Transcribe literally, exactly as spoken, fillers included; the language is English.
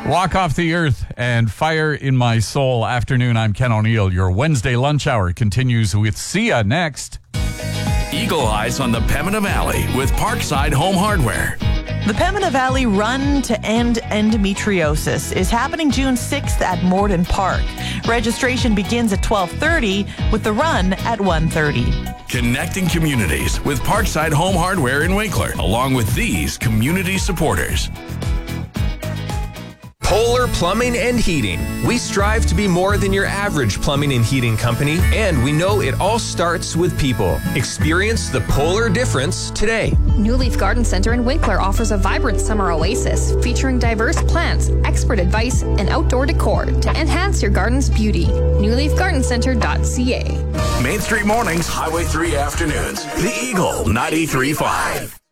Walk off the earth and fire in my soul. Afternoon, I'm Ken O'Neill. Your Wednesday lunch hour continues with Sia next. Eagle Eyes on the Pembina Valley with Parkside Home Hardware. The Pembina Valley Run to End Endometriosis is happening June sixth at Morden Park. Registration begins at twelve thirty with the run at one thirty. Connecting communities with Parkside Home Hardware in Winkler, along with these community supporters. Polar Plumbing and Heating. We strive to be more than your average plumbing and heating company, and we know it all starts with people. Experience the polar difference today. New Leaf Garden Center in Winkler offers a vibrant summer oasis featuring diverse plants, expert advice, and outdoor decor to enhance your garden's beauty. new leaf garden center dot c a. Main Street Mornings, Highway three Afternoons. The Eagle ninety-three point five.